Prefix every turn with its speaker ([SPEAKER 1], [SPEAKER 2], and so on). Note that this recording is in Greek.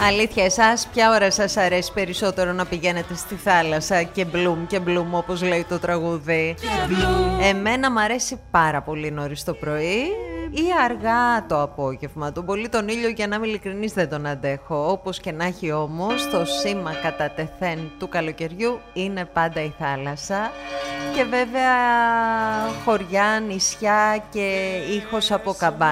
[SPEAKER 1] Αλήθεια, εσάς ποια ώρα σας αρέσει περισσότερο να πηγαίνετε στη θάλασσα και μπλουμ όπως λέει το τραγούδι? Εμένα μ' αρέσει πάρα πολύ νωρίς το πρωί ή αργά το απόγευμα. Τον πολύ τον ήλιο, για να είμαι ειλικρινής, δεν τον αντέχω. Όπως και να έχει όμως, το σήμα κατά τεθέν του καλοκαιριού είναι πάντα η θάλασσα. Και βέβαια χωριά, νησιά και ήχος από καμπάνα.